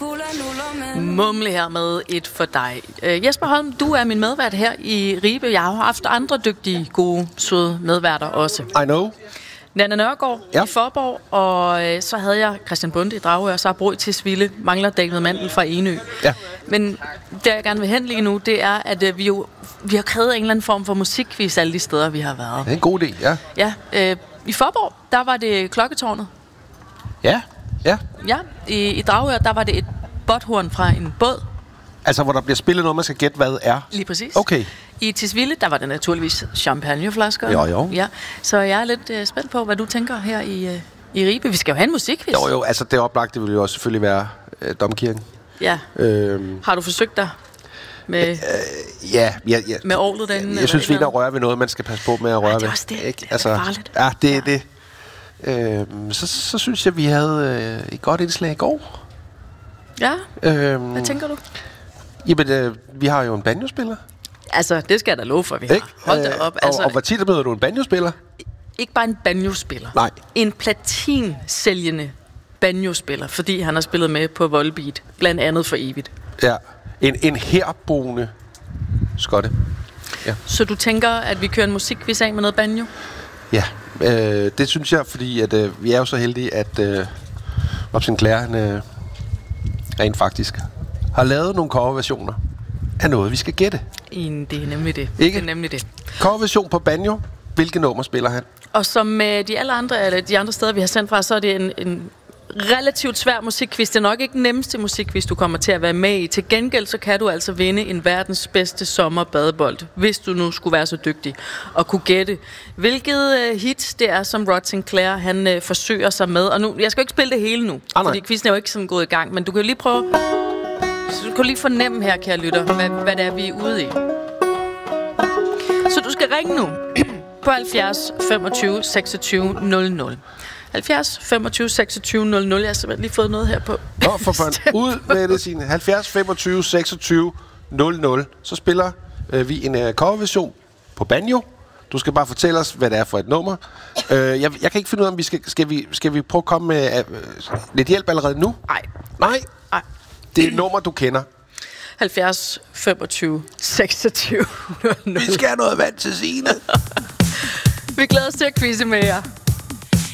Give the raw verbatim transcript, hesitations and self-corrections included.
Mumle her med et for dig. Uh, Jesper Holm, du er min medvært her i Ribe. Jeg har haft andre dygtige, gode, søde medværter også. I know. Nanna Nørgaard ja. i Forborg, og øh, så havde jeg Christian Bonde i Dragør, og så har Bro i Tisvilde, mangler David Mandel fra Enø. Ja. Men det, jeg gerne vil hen lige nu, det er, at øh, vi jo vi har krævet en eller anden form for musikquiz alle de steder, vi har været. Det er en god idé, ja. Ja, øh, i Forborg, der var det Klokketårnet. Ja, ja. Ja, i, i Dragør, der var det et botthorn fra en båd. Altså, hvor der bliver spillet noget, man skal gætte, hvad er. Lige præcis. Okay. I Tisvilde, der var det naturligvis champagneflasker. Jo, jo. Ja, så jeg er lidt øh, spændt på, hvad du tænker her i, øh, i Ribe. Vi skal jo have en musikquiz. Jo, jo, altså det oplagte vil jo også selvfølgelig være øh, Domkirken. Ja. Øhm. Har du forsøgt dig med, øh, ja, ja, ja. med orlet derinde? Jeg, jeg synes, vi er rører ved noget, man skal passe på med at røre ved. Det er også det. Ikke? Det er altså, farligt. Ja, det er ja. det. Øhm, så, så synes jeg, vi havde øh, et godt indslag i går. Ja? Øhm, hvad tænker du? Jamen, øh, vi har jo en banjospiller. Altså, det skal jeg da love for, vi har. Ikke? Hold da op. Og, altså, og hvor tit møder du en banjospiller? Ikke bare en banjospiller. Nej. En platinsælgende banjospiller, fordi han har spillet med på Volbeat, blandt andet for evigt. Ja. En, en herboende skotte. Ja. Så du tænker, at vi kører en musikquiz af med noget banjo? Ja, øh, det synes jeg, fordi at, øh, vi er jo så heldige, at øh, Rob Sinclair, han, øh, rent faktisk har lavet nogle coverversioner af noget, vi skal gætte. En, det er nemlig det. Ikke? Det er nemlig det. Coverversion på banjo. Hvilke nummer spiller han? Og som med de alle andre, eller de andre steder, vi har sendt fra, så er det en, en relativt svær musikquiz. Det er nok ikke den nemmeste musikquiz, du kommer til at være med i. Til gengæld, så kan du altså vinde en verdens bedste sommerbadebold, hvis du nu skulle være så dygtig og kunne gætte, hvilket uh, hit det er, som Rod Sinclair, han uh, forsøger sig med. Og nu, jeg skal jo ikke spille det hele nu, ah, fordi quizzen er jo ikke sådan gået i gang, men du kan jo lige prøve, så du kan lige fornemme her, kære lytter, hvad, hvad det er, vi er ude i. Så du skal ringe nu på halvfjerds femogtyve seksogtyve nul nul. halvfjerds femogtyve seksogtyve nul nul. Jeg har simpelthen lige fået noget her på. Nå, for fanden. Ud med det, Signe. halvfjerds femogtyve seksogtyve nul nul. Så spiller øh, vi en øh, coverversion på banjo. Du skal bare fortælle os, hvad det er for et nummer. øh, jeg, jeg kan ikke finde ud af, om vi skal, skal, vi, skal vi prøve at komme med øh, lidt hjælp allerede nu? Nej. Nej? Nej. Det er et nummer, du kender. halvfjerds femogtyve seksogtyve nul nul. Vi skal have noget vand til Signe. Vi glæder os til at quizze med jer.